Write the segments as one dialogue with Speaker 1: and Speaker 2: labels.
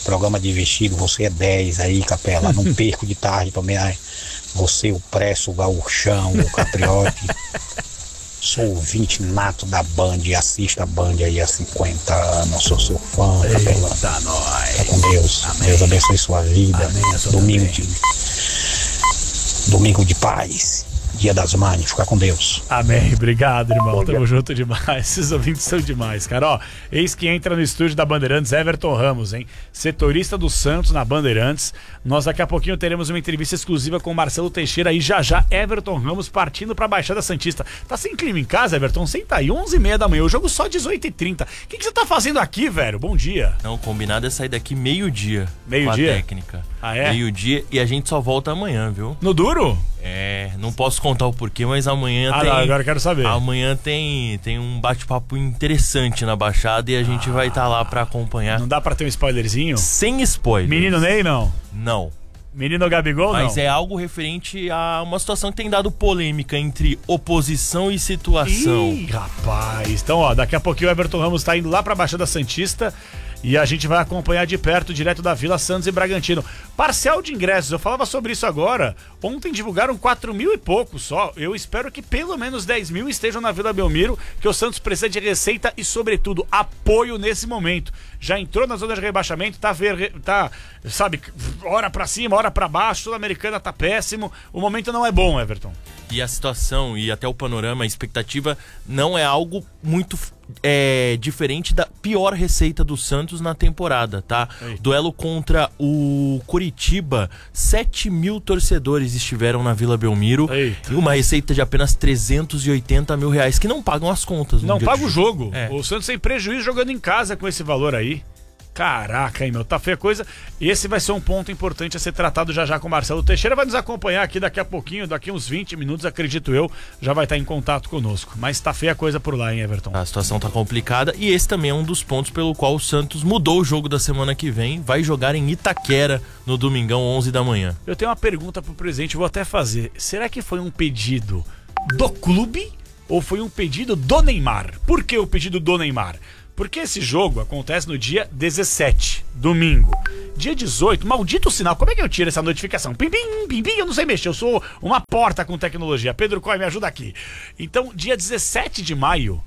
Speaker 1: programa de vestido, você é 10 aí, Capela. Não perco de tarde também. Você, o Presso, o Gaúchão, o Capriote. Sou ouvinte nato da Band, assisto a Band aí há 50 anos, sou seu fã, Capela.
Speaker 2: Eita, nós.
Speaker 1: Tá com Deus.
Speaker 2: Amém.
Speaker 1: Deus abençoe sua vida.
Speaker 2: Amém,
Speaker 1: Domingo de paz. Dia das Mães, fica com Deus.
Speaker 2: Amém, obrigado, irmão. Tamo junto demais. Esses ouvintes são demais, cara. Ó, eis que entra no estúdio da Bandeirantes, Everton Ramos, hein? Setorista do Santos na Bandeirantes. Nós daqui a pouquinho teremos uma entrevista exclusiva com o Marcelo Teixeira e já Everton Ramos partindo pra Baixada Santista. Tá sem clima em casa, Everton? Senta aí, 11h30 da manhã, o jogo só 18h30. O que você tá fazendo aqui, velho? Bom dia.
Speaker 3: Não, combinado é sair daqui meio-dia.
Speaker 2: Meio-dia?
Speaker 3: Com a técnica.
Speaker 2: Ah, é?
Speaker 3: Meio-dia e a gente só volta amanhã, viu?
Speaker 2: No duro?
Speaker 3: É, não posso contar o porquê, mas amanhã tem...
Speaker 2: Não, agora eu quero saber.
Speaker 3: Amanhã tem um bate-papo interessante na Baixada e a gente vai estar lá pra acompanhar.
Speaker 2: Não dá pra ter um spoilerzinho?
Speaker 3: Sem spoiler.
Speaker 2: Menino Ney, não?
Speaker 3: Não.
Speaker 2: Menino Gabigol, não?
Speaker 3: Mas é algo referente a uma situação que tem dado polêmica entre oposição e situação.
Speaker 2: Ih, rapaz. Então, ó, daqui a pouquinho o Everton Ramos tá indo lá pra Baixada Santista e a gente vai acompanhar de perto, direto da Vila Santos e Bragantino. Parcial de ingressos, eu falava sobre isso agora. Ontem divulgaram 4.000 e pouco só. Eu espero que pelo menos 10.000 estejam na Vila Belmiro, que o Santos precisa de receita e, sobretudo, apoio nesse momento. Já entrou na zona de rebaixamento, tá, sabe, hora pra cima, hora pra baixo, Sul-Americana tá péssimo. O momento não é bom, Everton.
Speaker 3: E a situação e até o panorama, a expectativa não é algo muito diferente da pior receita do Santos na temporada, tá? Eita. Duelo contra o Coritiba, 7.000 torcedores estiveram na Vila Belmiro. Eita. E uma receita de apenas 380 mil reais, que não pagam as contas.
Speaker 2: Não paga o jogo. O Santos tem prejuízo jogando em casa com esse valor aí. Caraca, hein, meu, tá feia a coisa. Esse vai ser um ponto importante a ser tratado já com o Marcelo Teixeira. Vai nos acompanhar aqui daqui a pouquinho, daqui uns 20 minutos, acredito eu, já vai estar em contato conosco. Mas tá feia a coisa por lá, hein, Everton?
Speaker 3: A situação tá complicada e esse também é um dos pontos pelo qual o Santos mudou o jogo da semana que vem. Vai jogar em Itaquera no domingão, 11 da manhã.
Speaker 2: Eu tenho uma pergunta pro presidente, vou até fazer. Será que foi um pedido do clube ou foi um pedido do Neymar? Por que o pedido do Neymar? Porque esse jogo acontece no dia 17, domingo. Dia 18, maldito sinal, como é que eu tiro essa notificação? Pim, pim, pim, pim, eu não sei mexer, eu sou uma porta com tecnologia. Pedro Coy, me ajuda aqui. Então, dia 17 de maio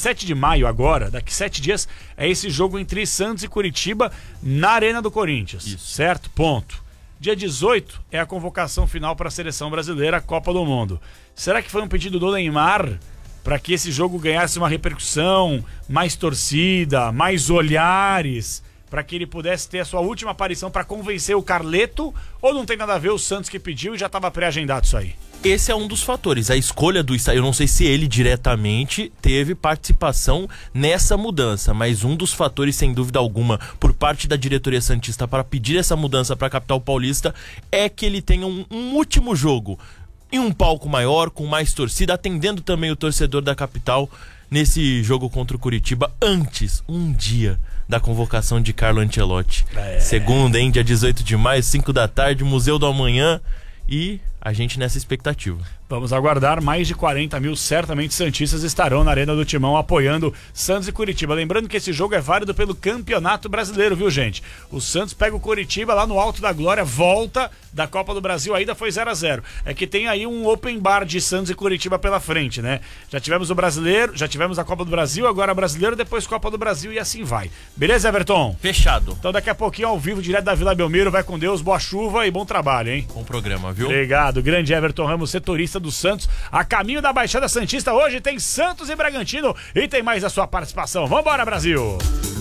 Speaker 2: agora, daqui 7 dias, é esse jogo entre Santos e Curitiba na Arena do Corinthians. Isso. Certo? Ponto. Dia 18 é a convocação final para a Seleção Brasileira, Copa do Mundo. Será que foi um pedido do Neymar para que esse jogo ganhasse uma repercussão, mais torcida, mais olhares, para que ele pudesse ter a sua última aparição para convencer o Carleto? Ou não tem nada a ver, o Santos que pediu e já estava pré-agendado isso aí?
Speaker 3: Esse é um dos fatores, a escolha do estádio. Eu não sei se ele diretamente teve participação nessa mudança, mas um dos fatores, sem dúvida alguma, por parte da diretoria santista para pedir essa mudança para a capital paulista é que ele tenha um último jogo em um palco maior, com mais torcida, atendendo também o torcedor da capital nesse jogo contra o Curitiba, antes, um dia da convocação de Carlo Ancelotti. Segunda, hein? Dia 18 de maio, 5 da tarde, Museu do Amanhã, e a gente nessa expectativa.
Speaker 2: Vamos aguardar, mais de 40 mil certamente santistas estarão na Arena do Timão apoiando Santos e Curitiba. Lembrando que esse jogo é válido pelo Campeonato Brasileiro, viu, gente? O Santos pega o Curitiba lá no Alto da Glória, volta da Copa do Brasil, ainda foi 0-0. É que tem aí um open bar de Santos e Curitiba pela frente, né? Já tivemos o Brasileiro, já tivemos a Copa do Brasil, agora Brasileiro, depois Copa do Brasil e assim vai. Beleza, Everton?
Speaker 3: Fechado.
Speaker 2: Então daqui a pouquinho ao vivo, direto da Vila Belmiro, vai com Deus, boa chuva e bom trabalho, hein?
Speaker 3: Bom programa, viu?
Speaker 2: Obrigado, grande Everton Ramos, setorista do Santos. A caminho da Baixada Santista, hoje tem Santos e Bragantino e tem mais a sua participação. Vambora, Brasil!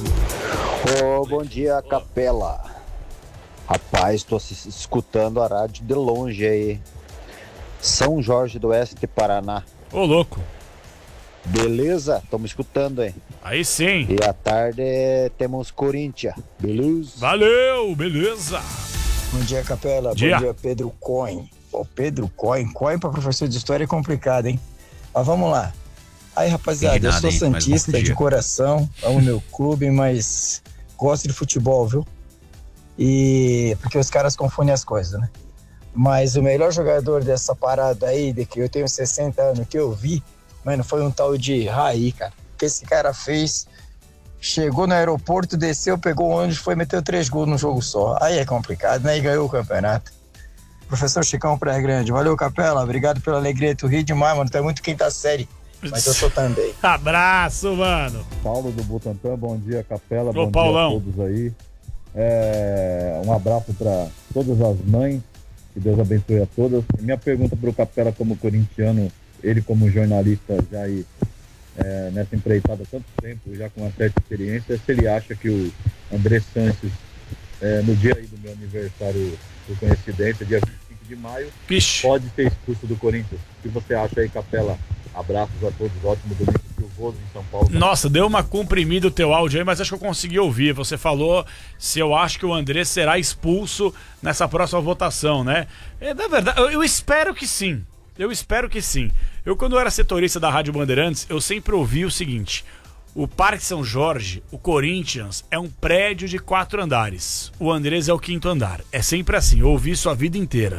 Speaker 4: Bom dia, Capela. Rapaz, tô escutando a rádio de longe aí. São Jorge do Oeste, Paraná.
Speaker 2: Ô, louco.
Speaker 4: Beleza? Estamos escutando aí.
Speaker 2: Aí sim.
Speaker 4: E à tarde temos Corinthians. Beleza?
Speaker 2: Valeu, beleza.
Speaker 5: Bom dia, Capela. Bom dia, Pedro Coin. Pô, Pedro Coin para professor de história é complicado, hein? Mas vamos lá. Aí, rapaziada, eu sou santista de coração, amo meu clube, mas gosto de futebol, viu? E porque os caras confundem as coisas, né? Mas o melhor jogador dessa parada aí, de que eu tenho 60 anos, que eu vi, mano, foi um tal de Raí, cara. O que esse cara fez chegou no aeroporto, desceu, pegou o ônibus, foi, meteu 3 gols num jogo só. Aí é complicado, né? E ganhou o campeonato. Professor Chicão Praia Grande, valeu, Capela, obrigado pela alegria, tu ri demais, mano, tu é muito quinta série, mas eu sou também.
Speaker 2: Abraço, mano.
Speaker 6: Paulo do Butantã, bom dia, Capela,
Speaker 2: Ô,
Speaker 6: bom
Speaker 2: Paulão.
Speaker 6: dia a todos aí. Um abraço para todas as mães, que Deus abençoe a todas. E minha pergunta para o Capela como corintiano, ele como jornalista já aí nessa empreitada há tanto tempo, já com uma certa experiência, se ele acha que o André Sanches, no dia aí do meu aniversário, por coincidência, dia 25 de maio, pode ser expulso do Corinthians. O que você acha aí, Capela? Abraços a todos, ótimo domingo chuvoso em São Paulo.
Speaker 2: Nossa, deu uma comprimida o teu áudio aí, mas acho que eu consegui ouvir. Você falou se eu acho que o André será expulso nessa próxima votação, né? Na verdade, eu espero que sim. Eu espero que sim. Eu, quando era setorista da Rádio Bandeirantes, eu sempre ouvi o seguinte: o Parque São Jorge, o Corinthians, é um prédio de 4 andares. O Andrés é o 5º andar. É sempre assim, eu ouvi isso a vida inteira.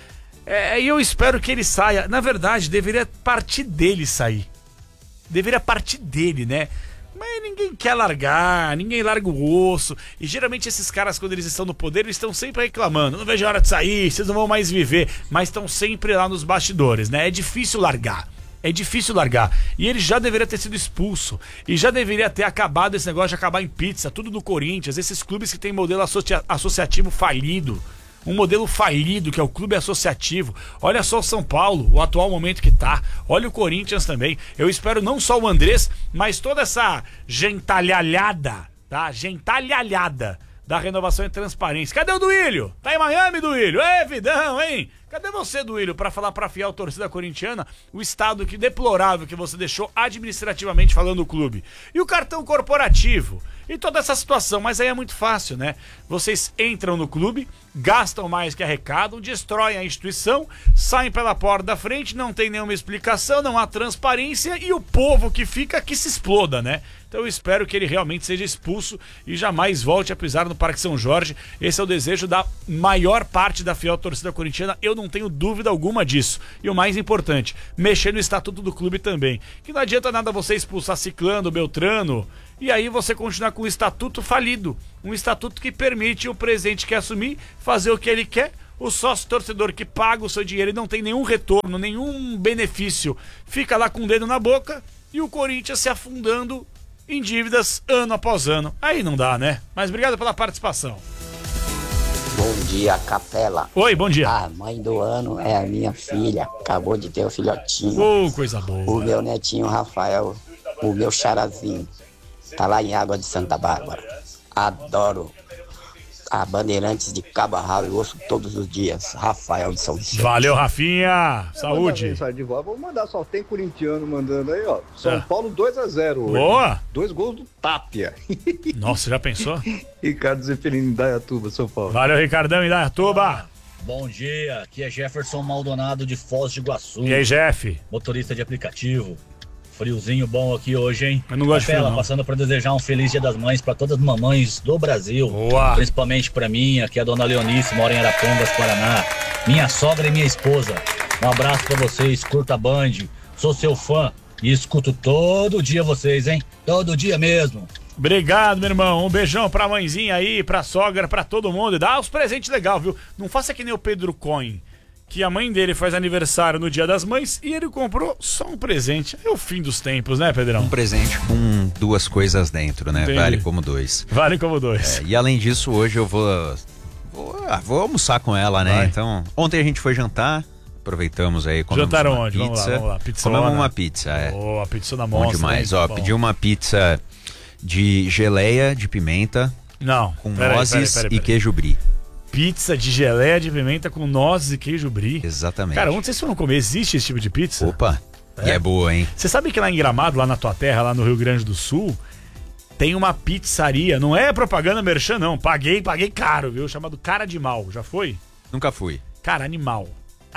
Speaker 2: E eu espero que ele saia. Na verdade, deveria partir dele sair. Deveria partir dele, né? Mas ninguém quer largar, ninguém larga o osso. E geralmente esses caras, quando eles estão no poder, eles estão sempre reclamando. Não vejo a hora de sair, vocês não vão mais viver. Mas estão sempre lá nos bastidores, né? É difícil largar. É difícil largar. E ele já deveria ter sido expulso. E já deveria ter acabado esse negócio de acabar em pizza. Tudo do Corinthians. Esses clubes que tem modelo associativo falido. Um modelo falido, que é o clube associativo. Olha só o São Paulo, o atual momento que tá. Olha o Corinthians também. Eu espero não só o Andrés, mas toda essa gentalhalhada, tá? Gentalhalhada da Renovação e Transparência. Cadê o Duílio? Tá em Miami, Duílio? Vidão, hein? Cadê você, Duílio, pra falar pra fiel torcida corintiana o estado deplorável que você deixou administrativamente falando do clube? E o cartão corporativo? E toda essa situação, mas aí é muito fácil, né? Vocês entram no clube, gastam mais que arrecadam, destroem a instituição, saem pela porta da frente, não tem nenhuma explicação, não há transparência e o povo que fica que se exploda, né? Então eu espero que ele realmente seja expulso e jamais volte a pisar no Parque São Jorge. Esse é o desejo da maior parte da fiel torcida corintiana, eu não tenho dúvida alguma disso. E o mais importante, mexer no estatuto do clube também. Que não adianta nada você expulsar Ciclano, Beltrano, e aí você continuar com o estatuto falido. Um estatuto que permite o presidente que assumir fazer o que ele quer. O sócio torcedor que paga o seu dinheiro e não tem nenhum retorno, nenhum benefício, fica lá com o dedo na boca. E o Corinthians se afundando em dívidas ano após ano. Aí não dá, né? Mas obrigado pela participação.
Speaker 7: Bom dia, Capela.
Speaker 2: Oi, bom dia.
Speaker 7: A mãe do ano é a minha filha. Acabou de ter o filhotinho.
Speaker 2: Coisa boa.
Speaker 7: O meu netinho Rafael, o meu charazinho. Tá lá em Água de Santa Bárbara. Adoro a Bandeirantes de Cabo a Rabo, eu ouço todos os dias. Rafael de São Vicente.
Speaker 2: Valeu, Rafinha. Saúde.
Speaker 8: Vou mandar, só tem corintiano mandando aí, ó. São Paulo 2-0.
Speaker 2: Boa.
Speaker 8: 2 gols do Tapia.
Speaker 2: Nossa, já pensou?
Speaker 8: Ricardo Zeferino, Indaiatuba, São Paulo.
Speaker 2: Valeu, Ricardão, Indaiatuba.
Speaker 9: Bom dia, aqui é Jefferson Maldonado de Foz de Iguaçu.
Speaker 2: E aí, Jeff?
Speaker 9: Motorista de aplicativo. Friozinho bom aqui hoje, hein?
Speaker 2: Eu não gosto de frio, não.
Speaker 9: Passando para desejar um feliz Dia das Mães para todas as mamães do Brasil.
Speaker 2: Boa.
Speaker 9: Principalmente para mim, aqui é a dona Leonice, mora em Arapongas, Paraná. Minha sogra e minha esposa. Um abraço para vocês, curta a Band. Sou seu fã e escuto todo dia vocês, hein? Todo dia mesmo.
Speaker 2: Obrigado, meu irmão. Um beijão pra mãezinha aí, pra sogra, pra todo mundo. Dá os presentes legal, viu? Não faça que nem o Pedro Coin, que a mãe dele faz aniversário no Dia das Mães e ele comprou só um presente. É o fim dos tempos, né, Pedrão?
Speaker 10: Um presente com 2 coisas dentro, né?
Speaker 2: Entendi.
Speaker 10: Vale como 2.
Speaker 2: Vale como 2.
Speaker 10: E além disso, hoje eu vou almoçar com ela, né?
Speaker 2: Vai.
Speaker 10: Então, ontem a gente foi jantar, aproveitamos aí, comemos
Speaker 2: Jantaram
Speaker 10: uma
Speaker 2: onde?
Speaker 10: pizza.
Speaker 2: Vamos lá. Pizzona.
Speaker 10: Comemos uma pizza,
Speaker 2: A pizza da
Speaker 10: Bom
Speaker 2: monstra.
Speaker 10: demais.
Speaker 2: Hein?
Speaker 10: Ó,
Speaker 2: Bom.
Speaker 10: pedi uma pizza de geleia de pimenta.
Speaker 2: Não.
Speaker 10: Com nozes e queijo brie.
Speaker 2: Pizza de geleia de pimenta com nozes e queijo brie.
Speaker 10: Exatamente.
Speaker 2: Cara, onde vocês foram comer? Existe esse tipo de pizza?
Speaker 10: Opa, e é boa, hein?
Speaker 2: Você sabe que lá em Gramado, lá na tua terra, lá no Rio Grande do Sul, tem uma pizzaria, não é propaganda merchan não, paguei caro, viu? Chamado Cara de Mal, já foi?
Speaker 10: Nunca fui.
Speaker 2: Cara, animal,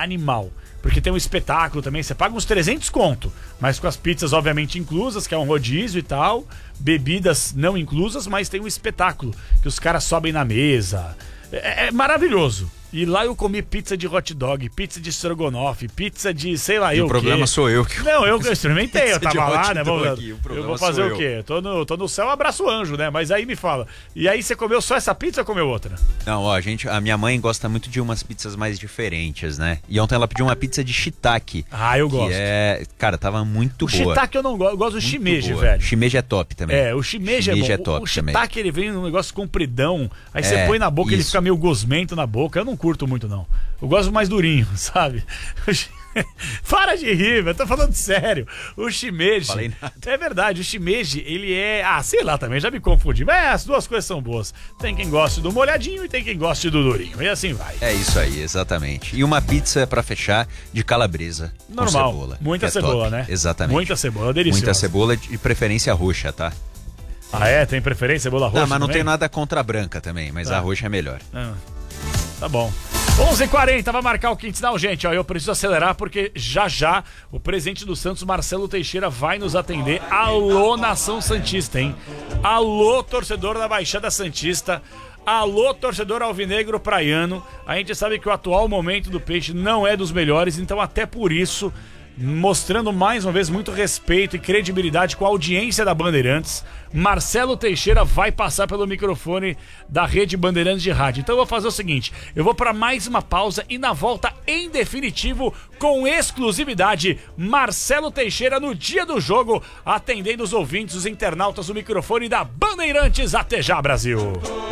Speaker 2: porque tem um espetáculo também, você paga uns 300 conto, mas com as pizzas obviamente inclusas, que é um rodízio e tal, bebidas não inclusas, mas tem um espetáculo, que os caras sobem na mesa, é maravilhoso, E lá eu comi pizza de hot dog, pizza de estrogonofe, pizza de sei lá eu o quê.
Speaker 10: O problema sou eu.
Speaker 2: Não, eu experimentei, eu tava lá, né?
Speaker 10: Eu
Speaker 2: vou fazer o quê? Tô no céu, abraço o anjo, né? Mas aí me fala, e aí você comeu só essa pizza ou comeu outra?
Speaker 10: Não, ó, a minha mãe gosta muito de umas pizzas mais diferentes, né? E ontem ela pediu uma pizza de shiitake.
Speaker 2: Ah, eu gosto.
Speaker 10: Cara, tava muito boa.
Speaker 2: O shiitake eu não gosto, eu gosto do shimeji, velho.
Speaker 10: Shimeji é top também.
Speaker 2: O shimeji é bom.
Speaker 10: Top
Speaker 2: o shiitake ele vem num negócio compridão, aí você põe na boca, ele fica meio gosmento na boca. Eu não curto muito, não. Eu gosto mais durinho, sabe? Para de rir, eu tô falando sério. O shimeji,
Speaker 10: falei nada.
Speaker 2: É verdade, o shimeji, ele é... sei lá também, já me confundi. Mas as duas coisas são boas. Tem quem goste do molhadinho e tem quem goste do durinho. E assim vai.
Speaker 10: É isso aí, exatamente. E uma pizza pra fechar de calabresa.
Speaker 2: Normal,
Speaker 10: com cebola.
Speaker 2: Muita cebola,
Speaker 10: top.
Speaker 2: né?
Speaker 10: Exatamente.
Speaker 2: Muita cebola, deliciosa.
Speaker 10: Muita cebola, de preferência roxa, tá?
Speaker 2: Tem preferência cebola roxa?
Speaker 10: Não, mas não
Speaker 2: também?
Speaker 10: tem nada contra a branca também, mas a roxa é melhor.
Speaker 2: Tá bom. 11h40, vai marcar o quintal, gente. Eu preciso acelerar porque já o presidente do Santos, Marcelo Teixeira, vai nos atender. Alô, nação santista, hein? Alô, torcedor da Baixada Santista. Alô, torcedor alvinegro praiano. A gente sabe que o atual momento do Peixe não é dos melhores, então até por isso, mostrando mais uma vez muito respeito e credibilidade com a audiência da Bandeirantes, Marcelo Teixeira vai passar pelo microfone da Rede Bandeirantes de Rádio. Então eu vou fazer o seguinte, eu vou para mais uma pausa e na volta, em definitivo, com exclusividade, Marcelo Teixeira no dia do jogo, atendendo os ouvintes, os internautas, o microfone da Bandeirantes. Até já, Brasil!